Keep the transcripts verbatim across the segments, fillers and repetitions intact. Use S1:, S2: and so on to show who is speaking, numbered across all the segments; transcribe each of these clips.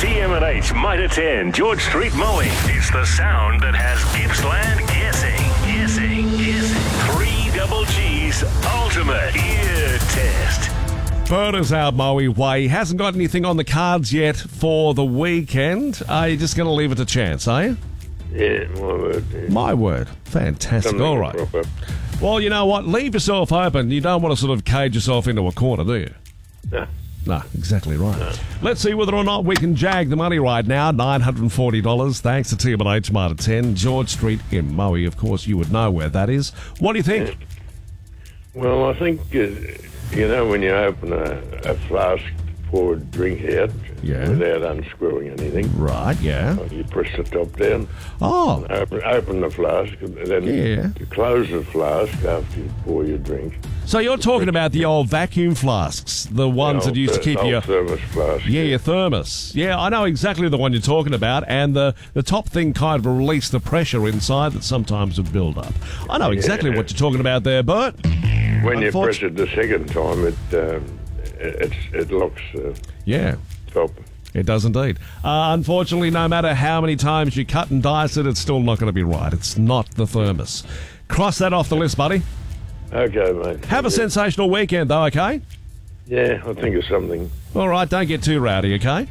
S1: T M and H Mitre ten, George Street Mowing. It's the sound that has Gippsland guessing, guessing, guessing. Three double G's ultimate ear test.
S2: Bert is out Moe way. Hasn't got anything on the cards yet for the weekend. Are you just going to leave it to chance, are you?
S3: Yeah, my word. Yeah.
S2: My word. Fantastic.
S3: Something
S2: All right.
S3: proper.
S2: Well, you know what? Leave yourself open. You don't want to sort of cage yourself into a corner, do you?
S3: No.
S2: No, exactly right. Let's see whether or not we can jag the money right now. nine hundred forty dollars, thanks to T M and H Mitre ten, George Street in Moe. Of course, you would know where that is. What do you think?
S3: Well, I think, uh, you know, when you open a, a flask to pour a drink out
S2: Yeah.
S3: without unscrewing anything,
S2: Right, yeah.
S3: you press the top down,
S2: Oh,
S3: open, open the flask, and then
S2: Yeah.
S3: you close the flask after you pour your drink.
S2: so you're talking about the old vacuum flasks, the ones that
S3: Old
S2: used to
S3: th-
S2: keep
S3: old
S2: your...
S3: thermos flask.
S2: Yeah, your thermos. Yeah, I know exactly the one you're talking about, and the, the top thing kind of released the pressure inside that sometimes would build up. I know exactly
S3: Yeah.
S2: what you're talking about there, Bert.
S3: When you
S2: Unfortu-
S3: press it the second time, it um, it, it locks the
S2: Yeah,
S3: top.
S2: it does indeed. Uh, unfortunately, no matter how many times you cut and dice it, it's still not going to be right. It's not the thermos. Cross that off the list, buddy.
S3: Okay, mate.
S2: Have a
S3: Yeah.
S2: sensational weekend, though, okay?
S3: Yeah, I'll think of something.
S2: All right, don't get too rowdy, okay?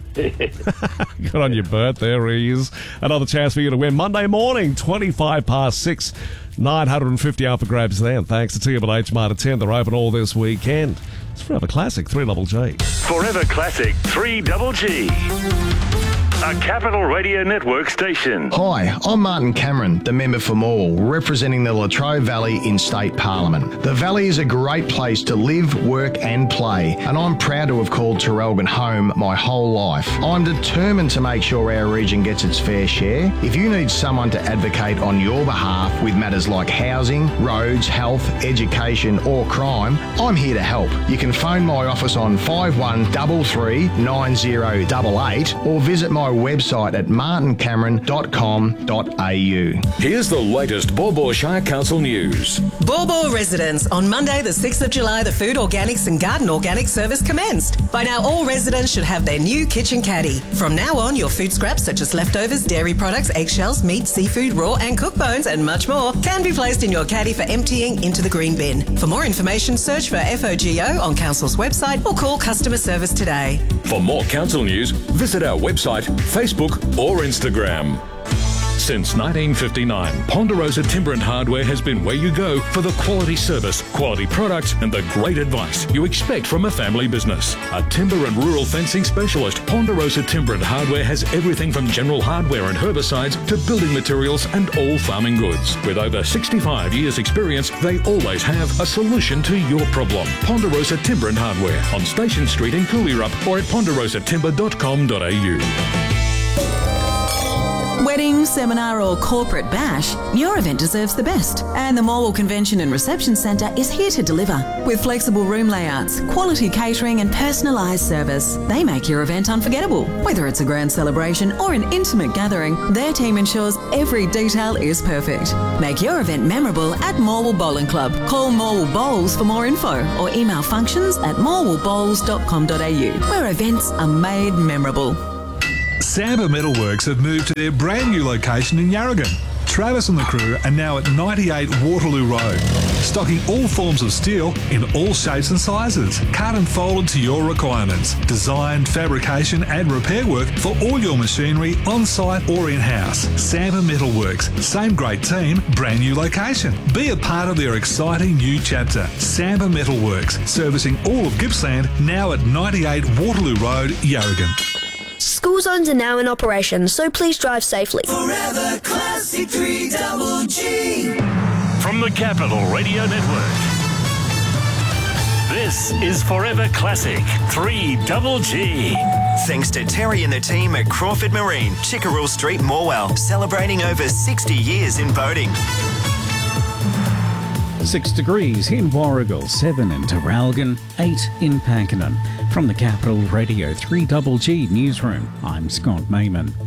S2: Good on you, Bert. There he is. Another chance for you to win Monday morning, twenty-five past six. nine hundred fifty out for grabs then. Thanks to T M and H Mitre ten. They're open all this weekend. It's Forever Classic, three double G.
S1: Forever Classic three double G. A Capital Radio Network station.
S4: Hi, I'm Martin Cameron, the member for Morwell, representing the Latrobe Valley in State Parliament. The Valley is a great place to live, work and play, and I'm proud to have called Terrelgan home my whole life. I'm determined to make sure our region gets its fair share. If you need someone to advocate on your behalf with matters like housing, roads, health, education or crime, I'm here to help. You can phone my office on five one three three nine zero eight eight or visit my website at martin cameron dot com dot a u.
S5: Here's the latest Baw Baw Shire Council news.
S6: Baw Baw residents, on Monday the sixth of July, the Food Organics and Garden Organic service commenced. By now all residents should have their new kitchen caddy. From now on, your food scraps such as leftovers, dairy products, eggshells, meat, seafood, raw and cooked bones and much more can be placed in your caddy for emptying into the green bin. For more information, search for F O G O on Council's website or call customer service today.
S5: For more council news, visit our website, Facebook or Instagram. Since nineteen fifty-nine, Ponderosa Timber and Hardware has been where you go for the quality service, quality products and the great advice you expect from a family business. A timber and rural fencing specialist, Ponderosa Timber and Hardware has everything from general hardware and herbicides to building materials and all farming goods. With over sixty-five years experience, they always have a solution to your problem. Ponderosa Timber and Hardware on Station Street in Cooleyrup or at ponderosa timber dot com dot a u.
S7: Wedding, seminar or corporate bash, your event deserves the best. And the Morwell Convention and Reception Centre is here to deliver. With flexible room layouts, quality catering and personalised service, they make your event unforgettable. Whether it's a grand celebration or an intimate gathering, their team ensures every detail is perfect. Make your event memorable at Morwell Bowling Club. Call Morwell Bowls for more info or email functions at morwell bowls dot com dot a u, where events are made memorable.
S8: Samba Metalworks have moved to their brand new location in Yarragon. Travis and the crew are now at ninety-eight Waterloo Road, stocking all forms of steel in all shapes and sizes, cut and folded to your requirements. Design, fabrication and repair work for all your machinery on-site or in-house. Samba Metalworks, same great team, brand new location. Be a part of their exciting new chapter. Samba Metalworks, servicing all of Gippsland, now at ninety-eight Waterloo Road, Yarragon.
S9: School zones are now in operation, so please drive safely.
S10: Forever Classic three double G.
S1: From the Capital Radio Network. This is Forever Classic three double G.
S11: Thanks to Terry and the team at Crawford Marine, Chickerell Street, Morwell, celebrating over sixty years in boating.
S12: Six degrees in Warragul, seven in Terrelgan, eight in Pakenham. From the Capital Radio three double G newsroom, I'm Scott Mayman.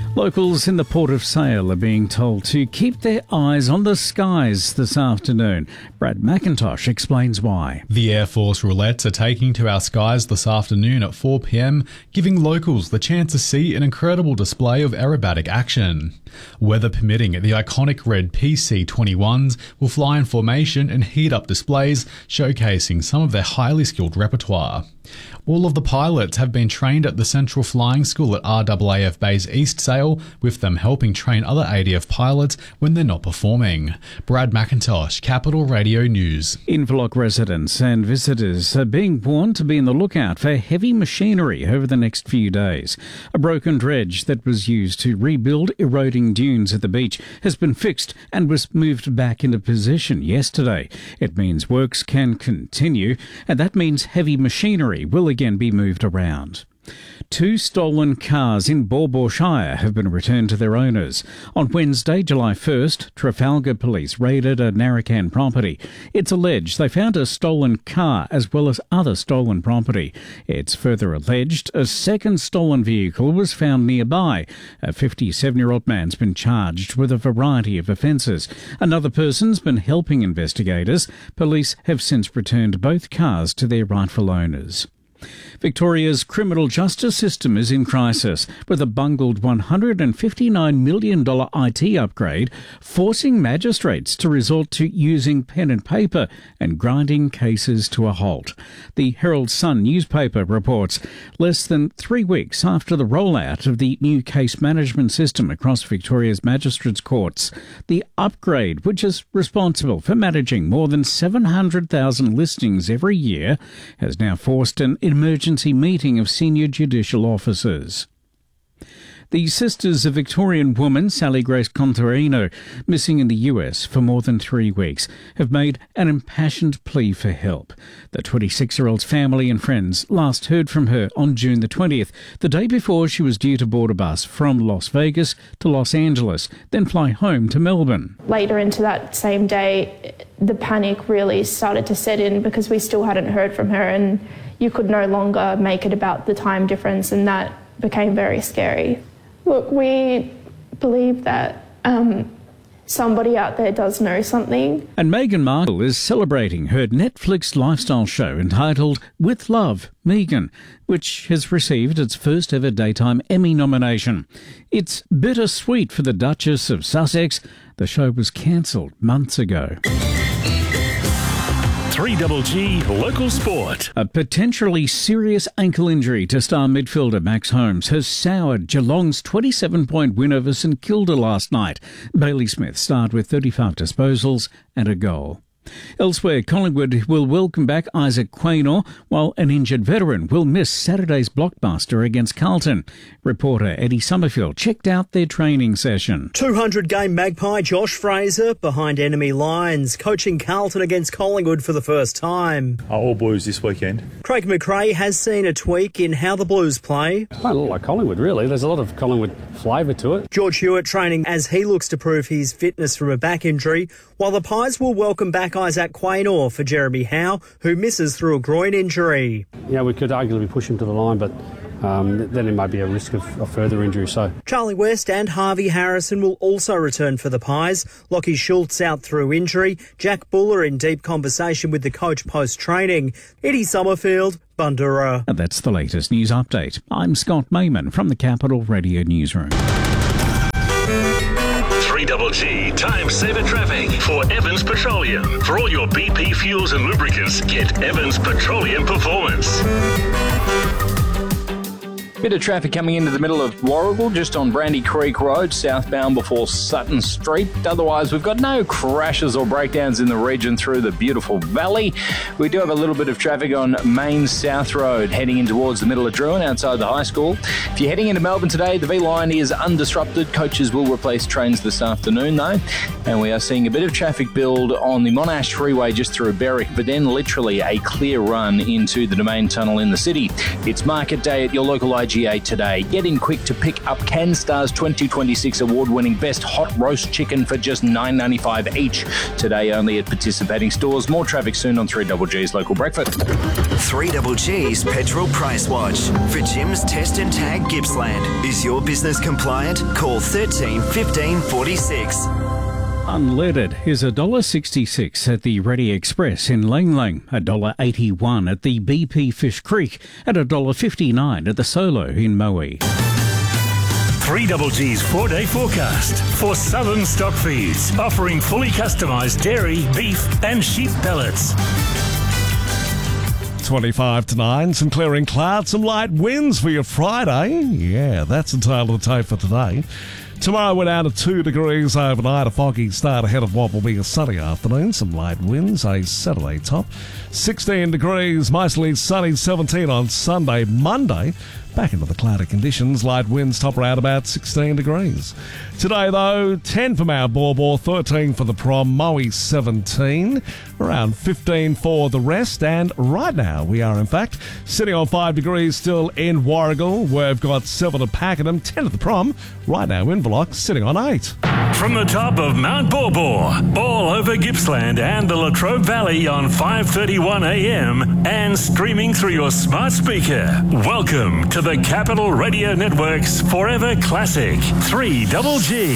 S12: Locals in the Port of Sale are being told to keep their eyes on the skies this afternoon. Brad McIntosh explains why.
S13: The Air Force roulettes are taking to our skies this afternoon at four p.m, giving locals the chance to see an incredible display of aerobatic action. Weather permitting, the iconic red P C twenty-ones will fly in formation and heat up displays, showcasing some of their highly skilled repertoire. All of the pilots have been trained at the Central Flying School at R A A F Base East Sale, with them helping train other A D F pilots when they're not performing. Brad McIntosh, Capital Radio News.
S12: Inverloch residents and visitors are being warned to be on the lookout for heavy machinery over the next few days. A broken dredge that was used to rebuild eroding dunes at the beach has been fixed and was moved back into position yesterday. It means works can continue, and that means heavy machinery will again be moved around. Two stolen cars in Baw Baw Shire have been returned to their owners. On Wednesday, July first, Trafalgar Police raided a Narracan property. It's alleged they found a stolen car as well as other stolen property. It's further alleged a second stolen vehicle was found nearby. A fifty-seven-year-old man's been charged with a variety of offences. Another person's been helping investigators. Police have since returned both cars to their rightful owners. Victoria's criminal justice system is in crisis, with a bungled one hundred fifty-nine million dollars I T upgrade forcing magistrates to resort to using pen and paper and grinding cases to a halt. The Herald Sun newspaper reports less than three weeks after the rollout of the new case management system across Victoria's magistrates' courts, the upgrade, which is responsible for managing more than seven hundred thousand listings every year, has now forced an emergency meeting of senior judicial officers. The sisters of Victorian woman Sally Grace Contarino, missing in the U S for more than three weeks, have made an impassioned plea for help. The twenty-six-year-old's family and friends last heard from her on June the twentieth, the day before she was due to board a bus from Las Vegas to Los Angeles, then fly home to Melbourne.
S14: Later into that same day, the panic really started to set in because we still hadn't heard from her, and you could no longer make it about the time difference, and that became very scary. Look, we believe that um, somebody out there does know something.
S12: And Meghan Markle is celebrating her Netflix lifestyle show entitled With Love, Meghan, which has received its first ever daytime Emmy nomination. It's bittersweet for the Duchess of Sussex. The show was cancelled months ago.
S1: three G G Local Sport.
S12: A potentially serious ankle injury to star midfielder Max Holmes has soured Geelong's twenty-seven-point win over St Kilda last night. Bailey Smith starred with thirty-five disposals and a goal. Elsewhere, Collingwood will welcome back Isaac Quaynor, while an injured veteran will miss Saturday's blockbuster against Carlton. Reporter Eddie Summerfield checked out their training session.
S15: two hundred game Magpie Josh Fraser behind enemy lines, coaching Carlton against Collingwood for the first time.
S16: All Blues this weekend.
S15: Craig McRae has seen a tweak in how the Blues play.
S17: It's not like Collingwood, really. There's a lot of Collingwood flavour to it.
S15: George Hewitt training as he looks to prove his fitness from a back injury, while the Pies will welcome back Isaac Quaynor for Jeremy Howe, who misses through a groin injury.
S17: Yeah, we could arguably push him to the line, but um, then there might be a risk of, of further injury. So
S15: Charlie West and Harvey Harrison will also return for the Pies. Lockie Schultz out through injury. Jack Buller in deep conversation with the coach post-training. Eddie Summerfield, Bundoora.
S12: And that's the latest news update. I'm Scott Mayman from the Capital Radio Newsroom.
S1: three G G Time Saver Traffic for Evans Petroleum. For all your B P fuels and lubricants, get Evans Petroleum Performance.
S18: Bit of traffic coming into the middle of Warragul, just on Brandy Creek Road, southbound before Sutton Street. Otherwise, we've got no crashes or breakdowns in the region through the beautiful valley. We do have a little bit of traffic on Main South Road, heading in towards the middle of Druin, outside the high school. If you're heading into Melbourne today, the V-line is undisrupted. Coaches will replace trains this afternoon, though. And we are seeing a bit of traffic build on the Monash Freeway just through Berwick, but then literally a clear run into the Domain Tunnel in the city. It's market day at your local I I G A today. Get in quick to pick up CanStar's twenty twenty-six award-winning Best Hot Roast Chicken for just nine dollars ninety-five each. Today only at participating stores. More traffic soon on three Double G's Local Breakfast.
S11: three Double G's Petrol Price Watch. For Jim's Test and Tag Gippsland. Is your business compliant? Call thirteen fifteen forty-six.
S12: Unleaded is one dollar sixty-six at the Ready Express in Lang Lang, one dollar eighty-one at the B P Fish Creek, and one dollar fifty-nine at the Solo in Moe.
S1: three Double G's four-day forecast for Southern Stock Feeds, offering fully customised dairy, beef and sheep pellets.
S2: twenty-five to nine, some clearing clouds, some light winds for your Friday. Yeah, that's the tail of the tape for today. Tomorrow we're down to two degrees overnight, a foggy start ahead of what will be a sunny afternoon. Some light winds, a Saturday top. sixteen degrees, mostly sunny, seventeen on Sunday. Monday, back into the cloudy conditions, light winds top around about sixteen degrees. Today though, ten for Mount Borbor, thirteen for the Prom, Moe seventeen, around fifteen for the rest, and right now we are in fact sitting on five degrees still in Warragul. We've got seven at Pakenham, ten at the Prom, right now in Inverloch sitting on eight.
S1: From the top of Mount Borbor, all over Gippsland and the Latrobe Valley on five thirty-one a m and streaming through your smart speaker. Welcome to the Capital Radio Network's Forever Classic, three Double G.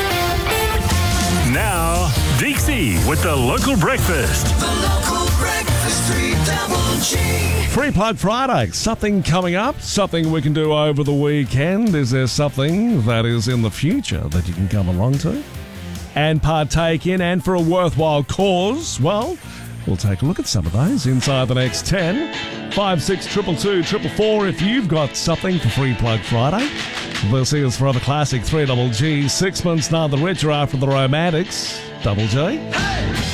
S1: Now, Dixie with the Local Breakfast.
S10: The Local Breakfast, three Double G.
S2: Free Plug Friday. Something coming up, something we can do over the weekend. Is there something that is in the future that you can come along to and partake in, and for a worthwhile cause? Well, we'll take a look at some of those inside the next ten. five six two two two four four if you've got something for Free Plug Friday. This is Forever Classic, three Double G. Six months, none the richer after the Romantics. Double J. Hey!